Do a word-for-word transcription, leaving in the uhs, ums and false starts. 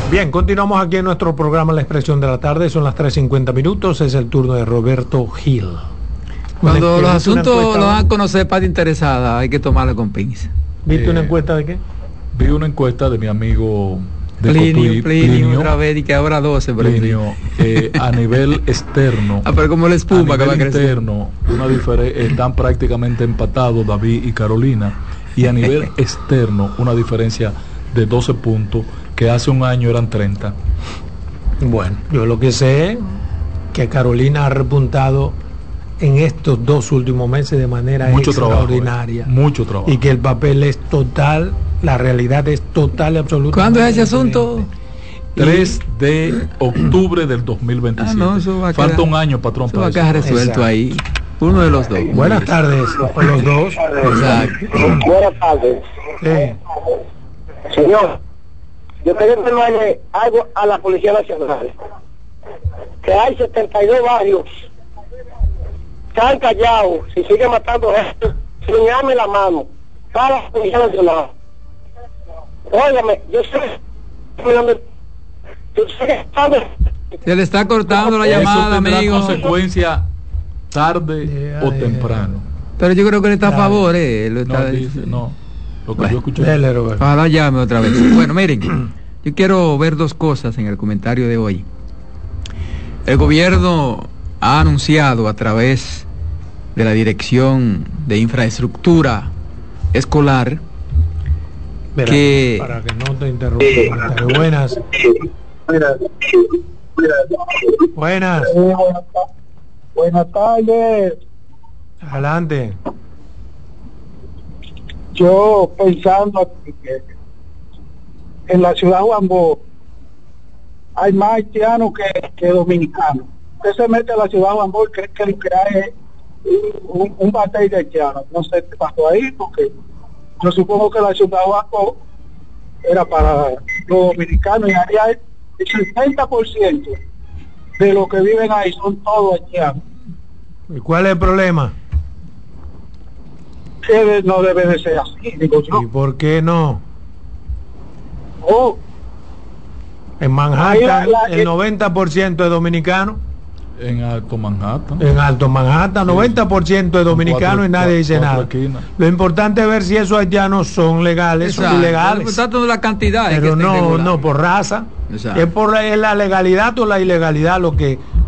Bien, continuamos aquí en nuestro programa La Expresión de la Tarde. Son las tres cincuenta minutos. Es el turno de Roberto Gil. Cuando los asuntos los van a conocer para interesada, hay que tomarlo con pinza. ¿Viste Eh, una encuesta de qué? Vi una encuesta de mi amigo de Plinio, Cotuí, Plinio, Plinio, otra vez, y que ahora doce, Plinio, eh, a nivel externo. Ah, pero como la espuma a que va nivel creciendo. interno, una difere- están prácticamente empatados David y Carolina, y a nivel externo, una diferencia de doce puntos, que hace un año eran treinta. Bueno, yo lo que sé es que Carolina ha repuntado en estos dos últimos meses de manera Mucho trabajo, extraordinaria. eh, mucho trabajo. Y que el papel es total, la realidad es total y absoluta. ¿Cuándo es ese asunto? tres de octubre del dos mil veintisiete. Ah, no, eso va a Falta quedar- un año, patrón. Eso va a para quedar eso. resuelto Exacto. ahí. Uno de los dos. Buenas tardes, a los dos. Exacto. Buenas tardes. Sí. Señor, yo quería informarle algo a la Policía Nacional. Que hay setenta y dos barrios que han callado, si sigue matando gente, señalme la mano para la Policía Nacional. Óigame, yo sé, yo sé que están... Se le está cortando la Eso llamada, tendrá amigo. consecuencia tarde Yeah, o yeah. temprano. Pero yo creo que él está a Claro. favor, eh. Él lo No, está dice, no. Lo que Bueno, yo escuché. Dele, Roberto. Ojalá llame otra vez. Bueno, miren, yo quiero ver dos cosas en el comentario de hoy. El gobierno ha anunciado a través de la Dirección de Infraestructura Escolar Verá, que- para que no te interrumpa. Buenas. Buenas. Buenas tardes. Adelante. Yo pensando aquí que en la ciudad de Juan Bó hay más haitianos que, que dominicanos. Usted se mete a la ciudad de Juan Bó y cree que lo que hay es un, un batey de haitianos. No sé qué pasó ahí, porque yo supongo que la ciudad de Juan Bó era para los dominicanos, y ahí hay el sesenta por ciento de los que viven ahí son todos haitianos. ¿Y cuál es el problema? Que no debe de ser así, digo yo. ¿Y por qué no? Oh, En Manhattan Ahí la- la- el noventa por ciento es dominicano. En Alto Manhattan. En Alto Manhattan, noventa por ciento es dominicano Cuatro- y nadie dice cuatro nada. esquinas. Lo importante es ver si esos haitianos son legales o Exacto. ilegales. Está toda la cantidad. es que Pero está no, irregular. no por raza. Exacto. Es por la, es la legalidad o la ilegalidad lo que